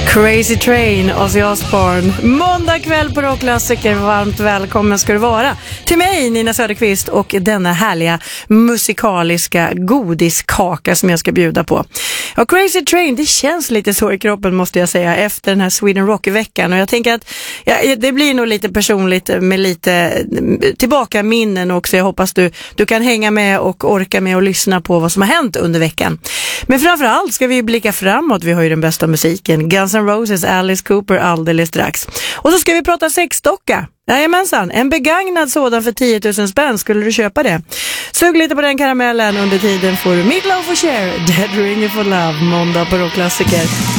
Crazy Train, Ozzy Osbourne. Måndag kväll på Rockklassiker. Varmt välkommen ska du vara till mig, Nina Söderqvist, och denna härliga musikaliska godiskaka som jag ska bjuda på. Ja, Crazy Train, det känns lite så i kroppen måste jag säga efter den här Sweden Rock-veckan. Och jag tänker att det blir nog lite personligt med lite tillbaka minnen också. Jag hoppas du kan hänga med och orka med och lyssna på vad som har hänt under veckan. Men framförallt ska vi blicka framåt. Vi har ju den bästa musiken. Guns N' Roses, Alice Cooper alldeles strax. Och så ska vi prata sexdocka. Jajamensan, en begagnad sådan för 10 000 spänn. Skulle du köpa det? Sug lite på den karamellen. Under tiden får du Meat Loaf och Cher, Dead Ringing for Love, måndag på Rockklassiker.